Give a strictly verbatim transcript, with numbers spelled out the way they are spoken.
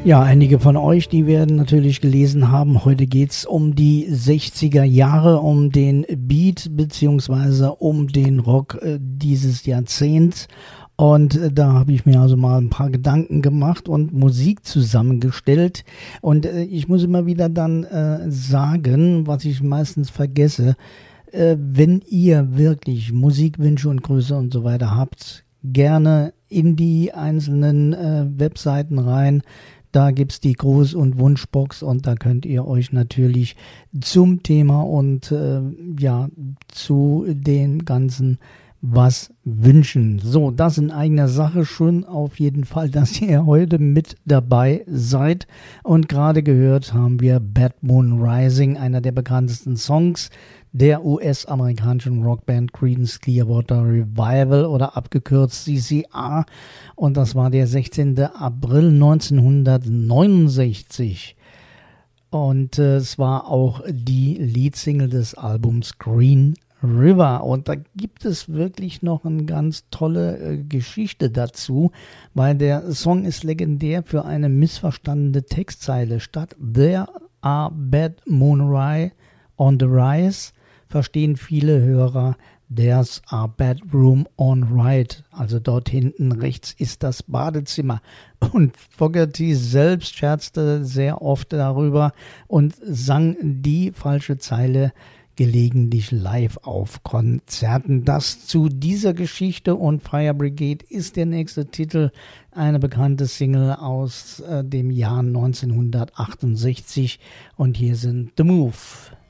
Ja, einige von euch, die werden natürlich gelesen haben, heute geht's um die sechziger Jahre, um den Beat beziehungsweise um den Rock äh, dieses Jahrzehnts. Und äh, da habe ich mir also mal ein paar Gedanken gemacht und Musik zusammengestellt. Und äh, ich muss immer wieder dann äh, sagen, was ich meistens vergesse, äh, wenn ihr wirklich Musikwünsche und Grüße und so weiter habt, gerne in die einzelnen äh, Webseiten rein. Da gibt es die Gruß- und Wunschbox und da könnt ihr euch natürlich zum Thema und äh, ja, zu dem Ganzen was wünschen. So, das in eigener Sache schon auf jeden Fall, dass ihr heute mit dabei seid. Und gerade gehört haben wir Bad Moon Rising, einer der bekanntesten Songs der U S-amerikanischen Rockband Creedence Clearwater Revival oder abgekürzt C C R. Und das war der sechzehnten April neunzehnhundertneunundsechzig. Und äh, es war auch die Leadsingle des Albums Green River. Und da gibt es wirklich noch eine ganz tolle äh, Geschichte dazu, weil der Song ist legendär für eine missverstandene Textzeile. Statt There are bad moonrise on the rise verstehen viele Hörer There's a bedroom on right. Also dort hinten rechts ist das Badezimmer. Und Fogerty selbst scherzte sehr oft darüber und sang die falsche Zeile gelegentlich live auf Konzerten. Das zu dieser Geschichte, und Fire Brigade ist der nächste Titel, eine bekannte Single aus äh, dem Jahr neunzehnhundertachtundsechzig, und hier sind The Move.